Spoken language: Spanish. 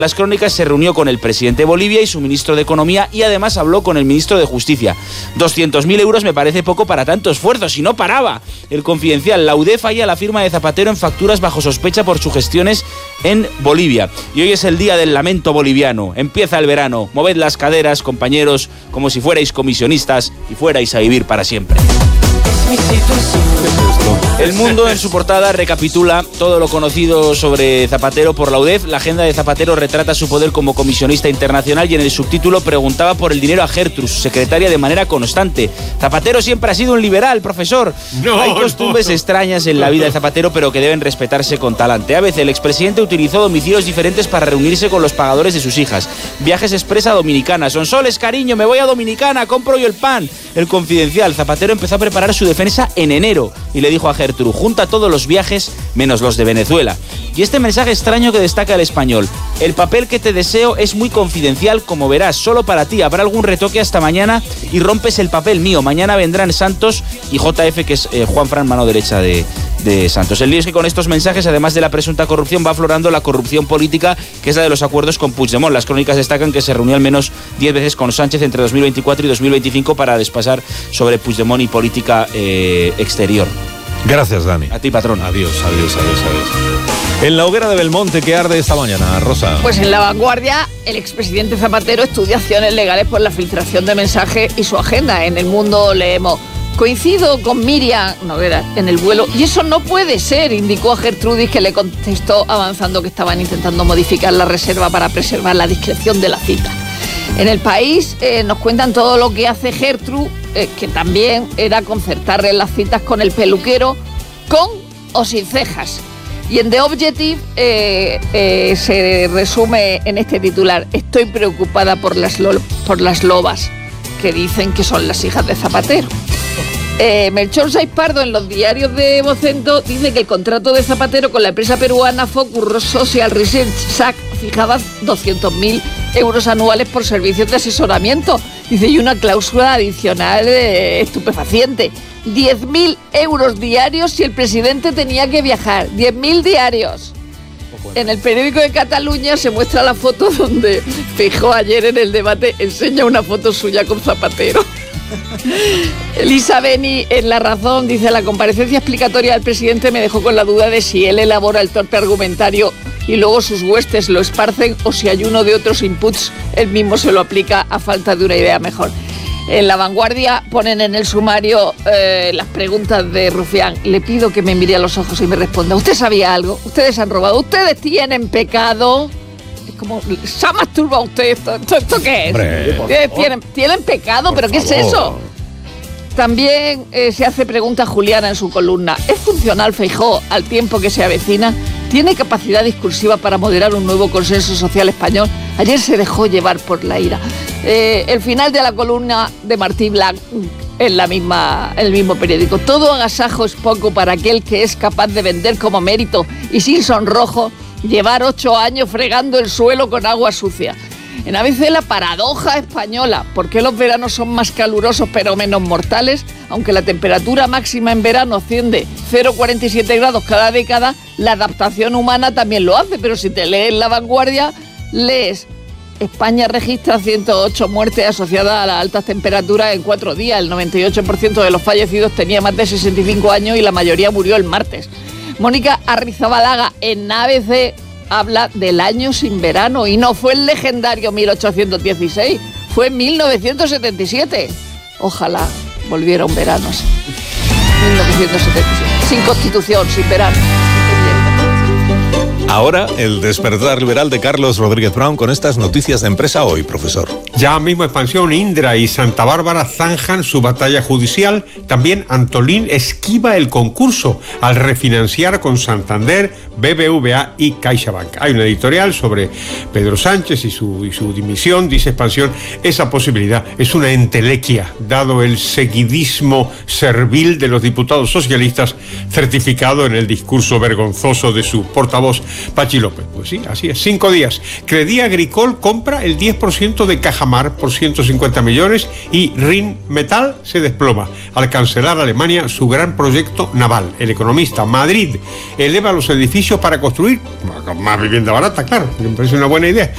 Las Crónicas se reunió con el presidente de Bolivia y su ministro de Economía y además habló con el ministro de Justicia. 200.000 euros me parece poco para tanto esfuerzo, si no paraba. El Confidencial, la UDEF falla la firma de Zapatero en facturas bajo sospecha por sus gestiones en Bolivia. Y hoy es el día del lamento boliviano. Empieza el verano. Moved las caderas, compañeros, como si fuerais comisionistas y fuerais a vivir para siempre. El Mundo en su portada recapitula todo lo conocido sobre Zapatero por la UDEF. La agenda de Zapatero retrata su poder como comisionista internacional y en el subtítulo preguntaba por el dinero a Gertrudis, su secretaria, de manera constante. Zapatero siempre ha sido un liberal, profesor. Hay costumbres extrañas en la vida de Zapatero, pero que deben respetarse con talante. A veces el expresidente utilizó domicilios diferentes para reunirse con los pagadores de sus hijas. Viajes express a Dominicana. Sonsoles, cariño, me voy a Dominicana, compro yo el pan. El Confidencial, Zapatero empezó a preparar su defensa en enero y le dijo a Gertrudis: junta todos los viajes menos los de Venezuela. Y este mensaje extraño que destaca el Español: el papel que te deseo es muy confidencial, como verás, solo para ti. Habrá algún retoque hasta mañana y rompes el papel mío. Mañana vendrán Santos y JF, que es Juanfran, mano derecha de Santos. El lío es que con estos mensajes, además de la presunta corrupción, va aflorando la corrupción política, que es la de los acuerdos con Puigdemont. Las Crónicas destacan que se reunió al menos 10 veces con Sánchez entre 2024 y 2025 para despasar sobre Puigdemont y política exterior. Gracias, Dani. A ti, patrón. Adiós. En la hoguera de Belmonte, ¿qué arde esta mañana, Rosa? Pues en La Vanguardia, el expresidente Zapatero estudia acciones legales por la filtración de mensajes y su agenda. En El Mundo leemos: coincido con Miriam Noguera en el vuelo y eso no puede ser, indicó a Gertrudis, que le contestó avanzando que estaban intentando modificar la reserva para preservar la discreción de la cita. En El País nos cuentan todo lo que hace Gertrude, que también era concertarle las citas con el peluquero, con o sin cejas. Y en The Objective se resume en este titular: estoy preocupada por las lobas, que dicen que son las hijas de Zapatero. Melchor Saiz Pardo, en los diarios de Vocento, dice que el contrato de Zapatero con la empresa peruana Focus Social Research SAC fijaba 200.000 euros anuales por servicios de asesoramiento. Dice, y una cláusula adicional estupefaciente: 10.000 euros diarios si el presidente tenía que viajar. 10.000 diarios. En El Periódico de Cataluña se muestra la foto donde Feijóo ayer en el debate enseña una foto suya con Zapatero. Elisa Beni, en La Razón, dice: la comparecencia explicatoria del presidente me dejó con la duda de si él elabora el torpe argumentario y luego sus huestes lo esparcen, o si hay uno de otros inputs, él mismo se lo aplica a falta de una idea mejor. En La Vanguardia ponen en el sumario las preguntas de Rufián: le pido que me mire a los ojos y me responda, ¿usted sabía algo? ¿Ustedes han robado? ¿Ustedes tienen pecado? Es como, ¿se ha masturbado usted? ¿Esto qué es? Hombre, ¿Tienen pecado? ¿Pero qué es eso? También se hace pregunta Juliana en su columna: ¿es funcional Feijóo al tiempo que se avecina? ¿Tiene capacidad discursiva para moderar un nuevo consenso social español? Ayer se dejó llevar por la ira. El final de la columna de Martí Blanc en el mismo periódico: todo agasajo es poco para aquel que es capaz de vender como mérito y sin sonrojo llevar 8 años fregando el suelo con agua sucia. En ABC, la paradoja española: ¿por qué los veranos son más calurosos pero menos mortales? Aunque la temperatura máxima en verano asciende 0,47 grados cada década, la adaptación humana también lo hace. Pero si te lees La Vanguardia, lees: España registra 108 muertes asociadas a las altas temperaturas en 4 días. El 98% de los fallecidos tenía más de 65 años y la mayoría murió el martes. Mónica Arrizabalaga, en ABC, habla del año sin verano, y no fue el legendario 1816, fue 1977. Ojalá volviera un verano así. 1977, sin constitución, sin verano. Ahora, el despertar liberal de Carlos Rodríguez Brown con estas noticias de Empresa Hoy, profesor. Ya mismo Expansión, Indra y Santa Bárbara zanjan su batalla judicial. También Antolín esquiva el concurso al refinanciar con Santander, BBVA y CaixaBank. Hay una editorial sobre Pedro Sánchez y su dimisión. Dice Expansión: esa posibilidad es una entelequia, dado el seguidismo servil de los diputados socialistas, certificado en el discurso vergonzoso de su portavoz Pachi López. Pues sí, así es. 5 días. Crédit Agricole compra el 10% de Cajamar por 150 millones y Rheinmetall se desploma al cancelar Alemania su gran proyecto naval. El Economista: Madrid eleva los edificios para construir más vivienda barata, claro, me parece una buena idea.